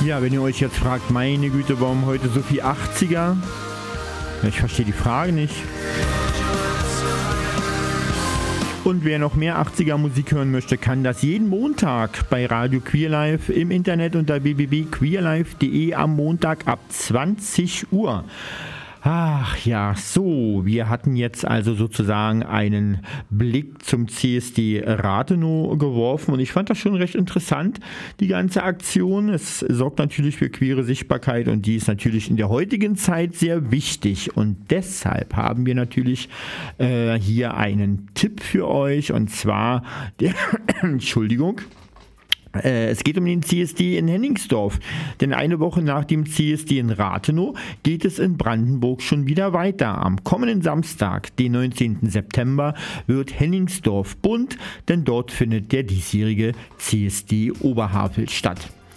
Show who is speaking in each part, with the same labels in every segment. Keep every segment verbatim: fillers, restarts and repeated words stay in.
Speaker 1: Ja, wenn ihr euch jetzt fragt, meine Güte, warum heute so viel achtziger? Ja, ich verstehe die Frage nicht. Und wer noch mehr achtziger Musik hören möchte, kann das jeden Montag bei Radio Queerlife im Internet unter w w w punkt queerlife punkt d e am Montag ab zwanzig Uhr. Ach ja, so, wir hatten jetzt also sozusagen einen Blick zum C S D Rathenow geworfen und ich fand das schon recht interessant, die ganze Aktion. Es sorgt natürlich für queere Sichtbarkeit und die ist natürlich in der heutigen Zeit sehr wichtig und deshalb haben wir natürlich äh, hier einen Tipp für euch und zwar der, Entschuldigung, es geht um den C S D in Hennigsdorf, denn eine Woche nach dem C S D in Rathenow geht es in Brandenburg schon wieder weiter. Am kommenden Samstag, den neunzehnten September, wird Hennigsdorf bunt, denn dort findet der diesjährige C S D Oberhavel statt.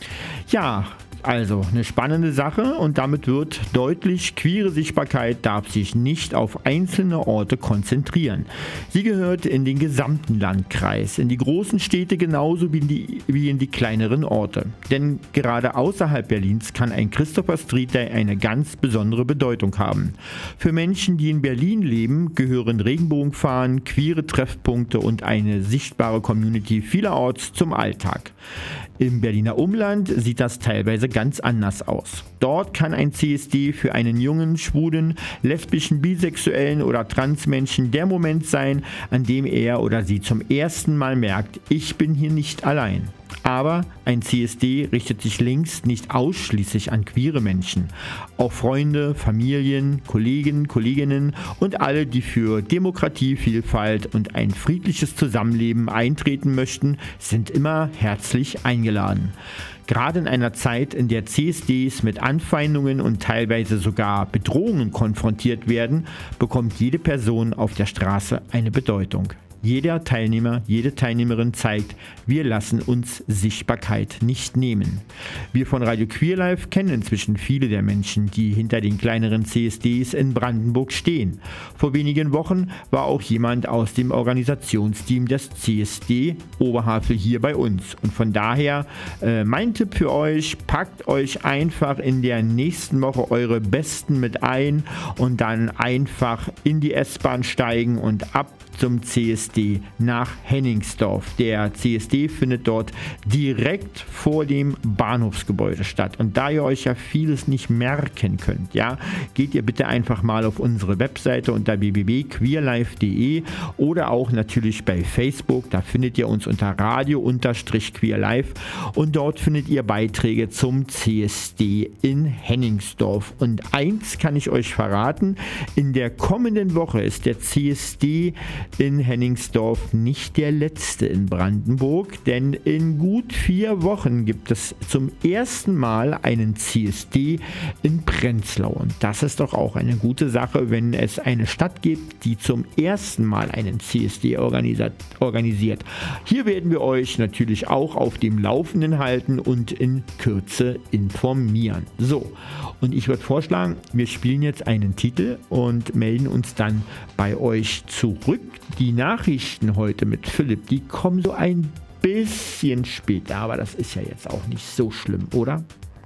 Speaker 1: Ja, also eine spannende Sache und damit wird deutlich, queere Sichtbarkeit darf sich nicht auf einzelne Orte konzentrieren. Sie gehört in den gesamten Landkreis, in die großen Städte genauso wie in die, wie in die kleineren Orte. Denn gerade außerhalb Berlins kann ein Christopher Street Day eine ganz besondere Bedeutung haben. Für Menschen, die in Berlin leben, gehören Regenbogenfahnen, queere Treffpunkte und eine sichtbare Community vielerorts zum Alltag. Im Berliner Umland sieht das teilweise ganz anders aus. Dort kann ein C S D für einen jungen, schwulen, lesbischen, bisexuellen oder Transmenschen der Moment sein, an dem er oder sie zum ersten Mal merkt, ich bin hier nicht allein. Aber ein C S D richtet sich längst nicht ausschließlich an queere Menschen. Auch Freunde, Familien, Kollegen, Kolleginnen und alle, die für Demokratie, Vielfalt und ein friedliches Zusammenleben eintreten möchten, sind immer herzlich eingeladen. Gerade in einer Zeit, in der C S Ds mit Anfeindungen und teilweise sogar Bedrohungen konfrontiert werden, bekommt jede Person auf der Straße eine Bedeutung. Jeder Teilnehmer, jede Teilnehmerin zeigt, wir lassen uns Sichtbarkeit nicht nehmen. Wir von Radio Queerlife kennen inzwischen viele der Menschen, die hinter den kleineren C S Ds in Brandenburg stehen. Vor wenigen Wochen war auch jemand aus dem Organisationsteam des C S D Oberhavel hier bei uns. Und von daher äh, mein Tipp für euch, packt euch einfach in der nächsten Woche eure Besten mit ein und dann einfach in die S-Bahn steigen und ab zum C S D nach Hennigsdorf. Der C S D findet dort direkt vor dem Bahnhofsgebäude statt. Und da ihr euch ja vieles nicht merken könnt, ja, geht ihr bitte einfach mal auf unsere Webseite unter w w w punkt queerlife punkt d e oder auch natürlich bei Facebook. Da findet ihr uns unter radio-queerlife und dort findet ihr Beiträge zum C S D in Hennigsdorf. Und eins kann ich euch verraten, in der kommenden Woche ist der C S D in Hennigsdorf nicht der letzte in Brandenburg, denn in gut vier Wochen gibt es zum ersten Mal einen C S D in Prenzlau und das ist doch auch eine gute Sache, wenn es eine Stadt gibt, die zum ersten Mal einen C S D organisiert. Hier werden wir euch natürlich auch auf dem Laufenden halten und in Kürze informieren. So, und ich würde vorschlagen, wir spielen jetzt einen Titel und melden uns dann bei euch zurück. Die Nachrichten heute mit Philipp, die kommen so ein bisschen später, aber das ist ja jetzt auch nicht so schlimm, oder?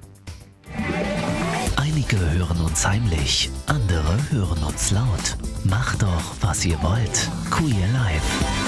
Speaker 2: Einige hören uns heimlich, andere hören uns laut. Macht doch, was ihr wollt. Queer Life.